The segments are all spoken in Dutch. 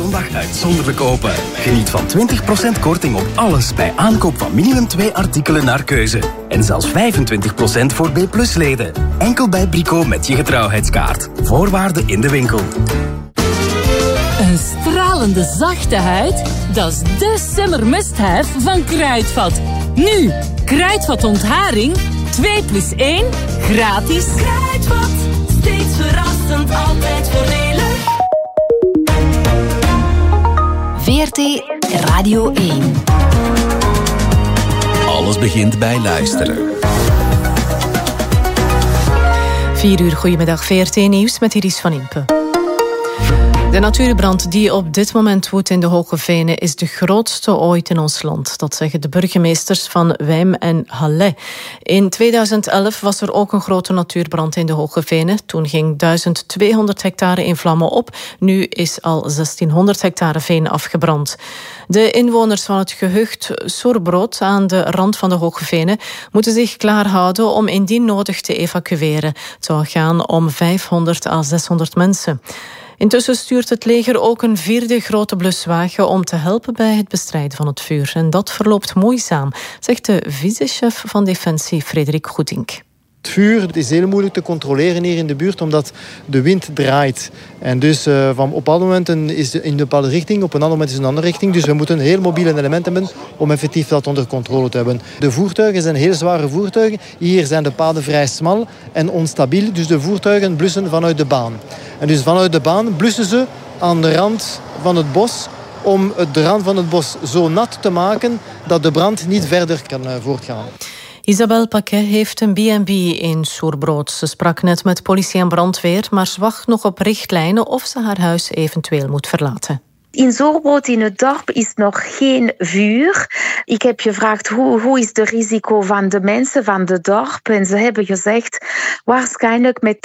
zondag uitzonderlijk open. Geniet van 20% korting op alles bij aankoop van minimum 2 artikelen naar keuze. En zelfs 25% voor B+-leden. Enkel bij Brico met je getrouwheidskaart. Voorwaarden in de winkel. Een stralende zachte huid? Dat is de Summer Must-Have van Kruidvat. Nu, Kruidvat ontharing, 2+1, gratis. Kruidvat, steeds verrassend, altijd voordelig. VRT Radio 1. Alles begint bij luisteren. 4 uur, goedemiddag, VRT Nieuws met Iris van Impe. De natuurbrand die op dit moment woedt in de Hoge Venen is de grootste ooit in ons land. Dat zeggen de burgemeesters van Wijm en Halle. In 2011 was er ook een grote natuurbrand in de Hoge Venen. Toen ging 1200 hectare in vlammen op. Nu is al 1600 hectare veen afgebrand. De inwoners van het gehucht Soerbrood aan de rand van de Hoge Venen moeten zich klaarhouden om indien nodig te evacueren. Het zou gaan om 500 à 600 mensen. Intussen stuurt het leger ook een 4e grote bluswagen om te helpen bij het bestrijden van het vuur. En dat verloopt moeizaam, zegt de vicechef van Defensie Frederik Goedink. Het vuur het is heel moeilijk te controleren hier in de buurt, omdat de wind draait. En dus op bepaalde momenten is het in een bepaalde richting, op een ander moment is het in een andere richting. Dus we moeten een heel mobiel element hebben om effectief dat onder controle te hebben. De voertuigen zijn heel zware voertuigen. Hier zijn de paden vrij smal en onstabiel. Dus de voertuigen blussen vanuit de baan. En dus vanuit de baan blussen ze aan de rand van het bos om de rand van het bos zo nat te maken dat de brand niet verder kan voortgaan. Isabel Paquet heeft een B&B in Soerbrood. Ze sprak net met politie en brandweer, maar ze wacht nog op richtlijnen of ze haar huis eventueel moet verlaten. In Soerbrood in het dorp is nog geen vuur. Ik heb gevraagd hoe is de risico van de mensen van het dorp. En ze hebben gezegd, waarschijnlijk met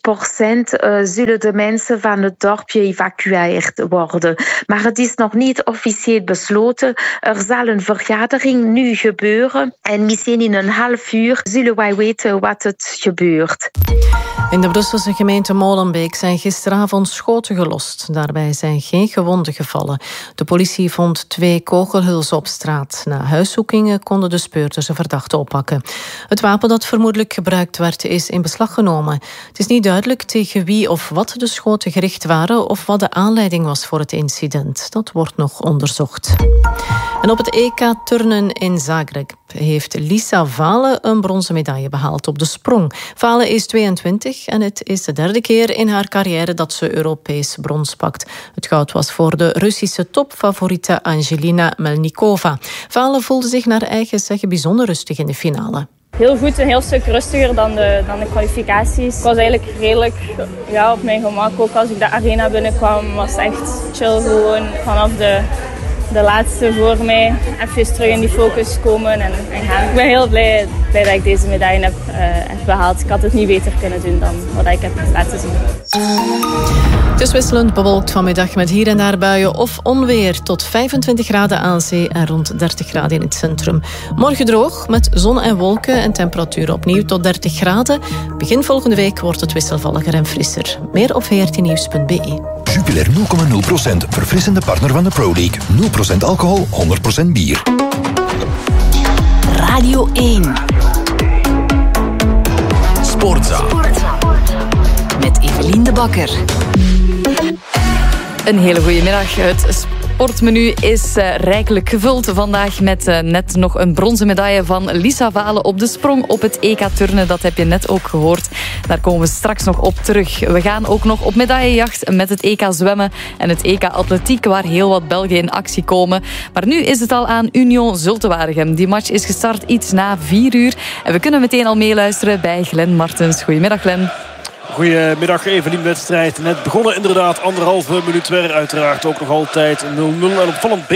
80% zullen de mensen van het dorp geëvacueerd worden. Maar het is nog niet officieel besloten. Er zal een vergadering nu gebeuren. En misschien in een half uur zullen wij weten wat het gebeurt. In de Brusselse gemeente Molenbeek zijn gisteravond schoten gelost. Daarbij zijn geen gewonden gevallen. De politie vond 2 kogelhulzen op straat. Na huiszoekingen konden de speurders een verdachte oppakken. Het wapen dat vermoedelijk gebruikt werd is in beslag genomen. Het is niet duidelijk tegen wie of wat de schoten gericht waren of wat de aanleiding was voor het incident. Dat wordt nog onderzocht. En op het EK turnen in Zagreb heeft Lisa Vale een bronzen medaille behaald op de sprong. Vale is 22 en het is de 3e keer in haar carrière dat ze Europees brons pakt. Het goud was voor de Russische topfavoriete Angelina Melnikova. Vale voelde zich naar eigen zeggen bijzonder rustig in de finale. Heel goed, een heel stuk rustiger dan de kwalificaties. Ik was eigenlijk redelijk op mijn gemak. Ook als ik de arena binnenkwam was het echt chill gewoon vanaf de laatste voor mij. Even terug in die focus komen en gaan. Ik ben heel blij dat ik deze medaille heb behaald. Ik had het niet beter kunnen doen dan wat ik heb laten zien. Het is wisselend bewolkt vanmiddag met hier en daar buien of onweer. Tot 25 graden aan zee en rond 30 graden in het centrum. Morgen droog met zon en wolken en temperatuur opnieuw tot 30 graden. Begin volgende week wordt het wisselvalliger en frisser. Meer op vrtnieuws.be. Jupiler 0,0%, verfrissende partner van de Pro League. 0% alcohol, 100% bier. Radio 1. Sportza. Met Evelien de Bakker. Een hele goede middag. Het sportmenu is rijkelijk gevuld. Vandaag met net nog een bronzen medaille van Lisa Vale op de sprong op het EK turnen. Dat heb je net ook gehoord. Daar komen we straks nog op terug. We gaan ook nog op medaillejacht met het EK zwemmen en het EK atletiek, waar heel wat Belgen in actie komen. Maar nu is het al aan Union Zulte-Waregem. Die match is gestart iets na 4 uur. En we kunnen meteen al meeluisteren bij Glenn Martens. Goedemiddag, Glenn. Goedemiddag, Evelien. Wedstrijd net begonnen, inderdaad. 1,5 minuut weer, uiteraard ook nog altijd 0-0. Een opvallend beeld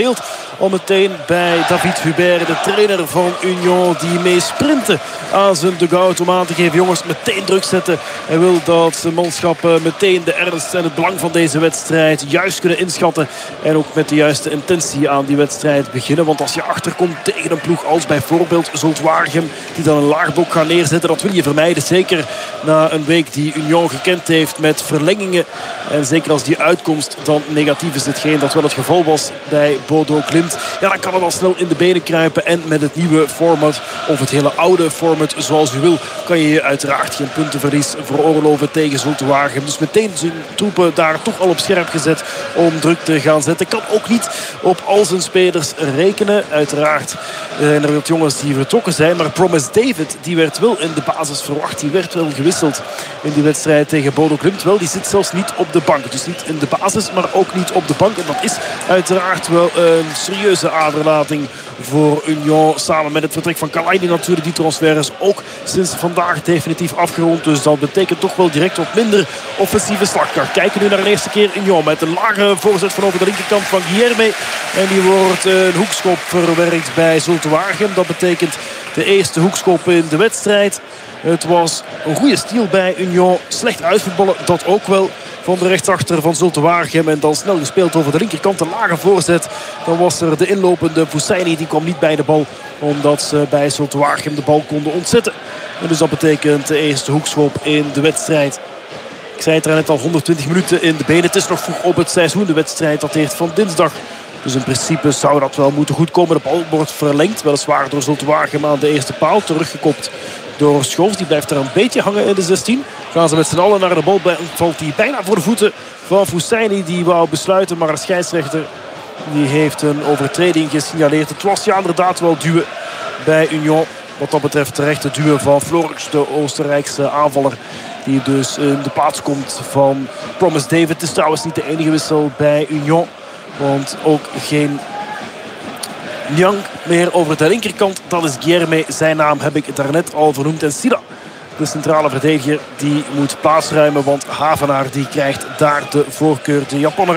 al meteen bij David Hubert, de trainer van Union, die mee sprinten aan zijn dugout om aan te geven: jongens, meteen druk zetten. Hij wil dat zijn manschappen meteen de ernst en het belang van deze wedstrijd juist kunnen inschatten en ook met de juiste intentie aan die wedstrijd beginnen. Want als je achterkomt tegen een ploeg als bijvoorbeeld Zulte Waregem, die dan een laag blok gaan neerzetten, dat wil je vermijden. Zeker na een week die Union gekend heeft met verlengingen. En zeker als die uitkomst dan negatief is, hetgeen dat wel het geval was bij Bodo Glimt. Ja, dan kan het al snel in de benen kruipen. En met het nieuwe format, of het hele oude format zoals u wil, kan je uiteraard geen puntenverlies veroorloven tegen Zulte Waregem. Dus meteen zijn troepen daar toch al op scherp gezet om druk te gaan zetten. Kan ook niet op al zijn spelers rekenen. Uiteraard zijn er wat jongens die vertrokken zijn. Maar Promise David, die werd wel in de basis verwacht. Die werd wel gewisseld in die wedstrijd tegen Bodo Glimt. Wel, die zit zelfs niet op de bank. Dus niet in de basis, maar ook niet op de bank. En dat is uiteraard wel een serieuze aderlating voor Union. Samen met het vertrek van Kalajdi natuurlijk. Die transfer is ook sinds vandaag definitief afgerond. Dus dat betekent toch wel direct wat minder offensieve slagkracht. Kijken nu naar de eerste keer Union met een lage voorzet van over de linkerkant van Guilherme. En die wordt een hoekschop verwerkt bij Zulte Waregem. Dat betekent de eerste hoekschop in de wedstrijd. Het was een goede stiel bij Union. Slecht uitvoetballen, dat ook wel. Van de rechtsachter van Zulte Waregem. En dan snel gespeeld over de linkerkant. Een lage voorzet. Dan was er de inlopende Fousseini. Die kwam niet bij de bal. Omdat ze bij Zulte Waregem de bal konden ontzetten. En dus dat betekent de eerste hoekschop in de wedstrijd. Ik zei het er net al, 120 minuten in de benen. Het is nog vroeg op het seizoen. De wedstrijd dateert van dinsdag. Dus in principe zou dat wel moeten goed komen. De bal wordt verlengd. Weliswaar door Zulte Waregem aan de eerste paal. Teruggekopt door Schoofs. Die blijft er een beetje hangen in de 16. Gaan ze met z'n allen naar de bal. Valt hij bijna voor de voeten van Fousseini. Die wou besluiten. Maar de scheidsrechter die heeft een overtreding gesignaleerd. Het was ja inderdaad wel duwen bij Union. Wat dat betreft terecht het duwen van Florix, de Oostenrijkse aanvaller. Die dus in de plaats komt van Promise David. Het is trouwens niet de enige wissel bij Union. Want ook geen Niang meer over de linkerkant. Dat is Guilherme. Zijn naam heb ik daarnet al vernoemd. En Sida, de centrale verdediger, die moet plaatsruimen. Want Havenaar die krijgt daar de voorkeur. De Japanner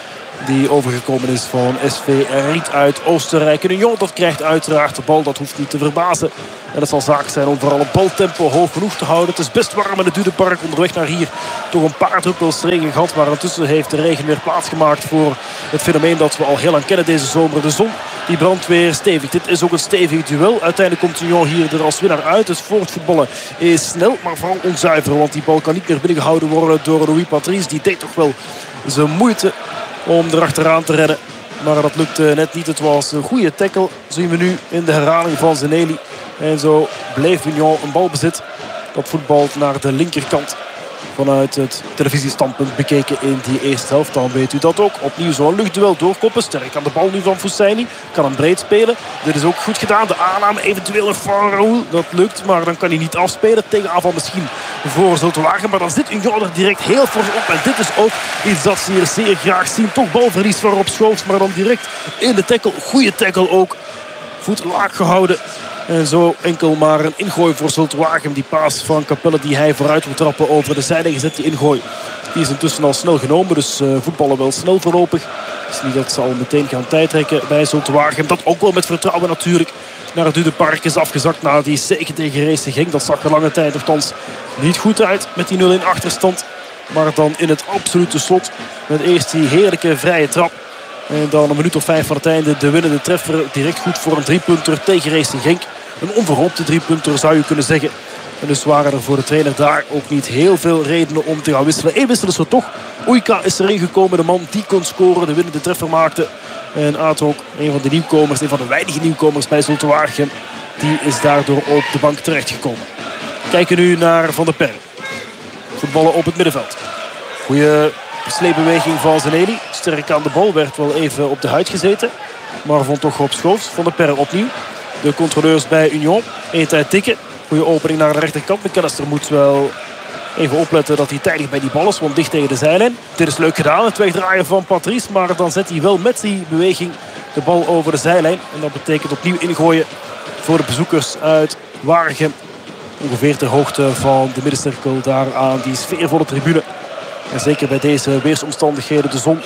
die overgekomen is van SV Ried uit Oostenrijk. En Union dat krijgt uiteraard de bal. Dat hoeft niet te verbazen. En het zal zaak zijn om vooral het baltempo hoog genoeg te houden. Het is best warm in het Dudepark. Onderweg naar hier toch een paar druppels regen gehad. Maar intussen heeft de regen weer plaatsgemaakt voor het fenomeen dat we al heel lang kennen deze zomer. De zon die brandt weer stevig. Dit is ook een stevig duel. Uiteindelijk komt Union hier er als winnaar uit. Het voortvoetballen is snel, maar vooral onzuiver. Want die bal kan niet meer binnengehouden worden door Louis Patrice. Die deed toch wel zijn moeite om erachteraan te redden. Maar dat lukte net niet. Het was een goede tackle. Zien we nu in de herhaling van Zeneli. En zo bleef Union een balbezit. Dat voetbalt naar de linkerkant. Vanuit het televisiestandpunt bekeken in die eerste helft. Dan weet u dat ook. Opnieuw zo'n luchtduel doorkoppen. Sterk aan de bal nu van Fousseini. Kan hem breed spelen. Dit is ook goed gedaan. De aanname eventueel nog van Raoul. Dat lukt. Maar dan kan hij niet afspelen. Tegen aanval misschien voor Zulte Waregem. Maar dan zit Union er direct heel fors op. En dit is ook iets dat ze hier zeer graag zien. Toch balverlies waarop Schoofs. Maar dan direct in de tackle. Goede tackle ook. Voet laag gehouden. En zo enkel maar een ingooi voor Zulte Waregem. Die paas van Capelle die hij vooruit moet trappen over de zijde gezet. Die ingooi die is intussen al snel genomen. Dus voetballen wel snel voorlopig. Het is niet dat ze al meteen gaan tijdrekken bij Zulte Waregem. Dat ook wel met vertrouwen natuurlijk. Naar het Dudepark is afgezakt na die zege tegen Racing Genk. Dat zag er lange tijd nogthans niet goed uit met die 0-1 achterstand. Maar dan in het absolute slot met eerst die heerlijke vrije trap. En dan een minuut of 5 van het einde de winnende treffer. Direct goed voor een 3-punter tegen Racing Genk. Een onverhoopte 3-punter zou je kunnen zeggen. En dus waren er voor de trainer daar ook niet heel veel redenen om te gaan wisselen. Eén wissel is er toch. Oeika is erin gekomen. De man die kon scoren. De winnende treffer maakte. En Atok, een van de nieuwkomers. Een van de weinige nieuwkomers bij Zulte Waregem. Die is daardoor op de bank terechtgekomen. Kijken nu naar Van der Perre. Voetballen op het middenveld. Goeie sleepbeweging van Zeneli. Sterk aan de bal. Werd wel even op de huid gezeten. Maar vond toch op Schoofs. Van der Perre opnieuw. De controleurs bij Union. Eén tijd tikken. Goede opening naar de rechterkant. McAllister moet wel even opletten dat hij tijdig bij die bal is. Want dicht tegen de zijlijn. Dit is leuk gedaan. Het wegdraaien van Patrice. Maar dan zet hij wel met die beweging de bal over de zijlijn. En dat betekent opnieuw ingooien voor de bezoekers uit Waregem. Ongeveer ter hoogte van de middencirkel daar aan die sfeervolle tribune. En zeker bij deze weersomstandigheden. De zon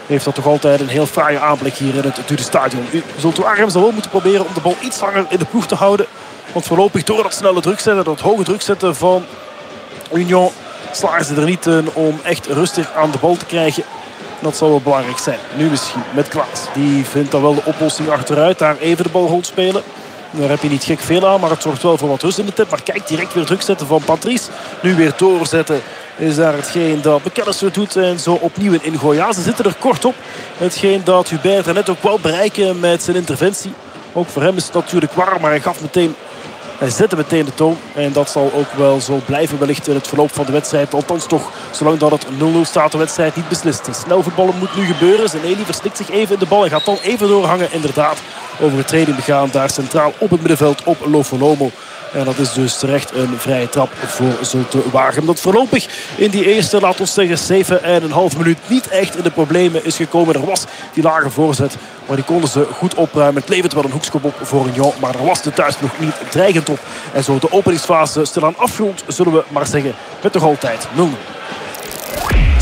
heeft dat toch altijd een heel fraaie aanblik hier in het Dure-stadion. Nu zult Waregem zal wel moeten proberen om de bal iets langer in de ploeg te houden. Want voorlopig door dat snelle druk zetten, dat hoge druk zetten van Union, slagen ze er niet in om echt rustig aan de bal te krijgen. Dat zal wel belangrijk zijn. Nu misschien met Klaas. Die vindt dan wel de oplossing achteruit. Daar even de bal rondspelen. Daar heb je niet gek veel aan, maar het zorgt wel voor wat rust in de tip. Maar kijk, direct weer druk zetten van Patrice. Nu weer doorzetten is daar hetgeen dat McAllister doet. En zo opnieuw een ingooi. Ja, ze zitten er kort op. Hetgeen dat Hubert er net ook wel bereiken met zijn interventie. Ook voor hem is het natuurlijk warm, maar hij zette meteen de toon. En dat zal ook wel zo blijven wellicht in het verloop van de wedstrijd. Althans toch, zolang dat het 0-0 staat, de wedstrijd niet beslist is. Snel voetballen moet nu gebeuren. Zeneli verslikt zich even in de bal en gaat dan even doorhangen. Inderdaad, over het training begaan daar centraal op het middenveld op Lofolomo. En dat is dus terecht een vrije trap voor Zulte Waregem. Dat voorlopig in die eerste, laten we zeggen, 7,5 minuut niet echt in de problemen is gekomen. Er was die lage voorzet, maar die konden ze goed opruimen. Het levert wel een hoekschop op voor Union, maar er was de thuisploeg niet dreigend op. En zo de openingsfase stilaan afgerond, zullen we maar zeggen, met nog altijd 0-0.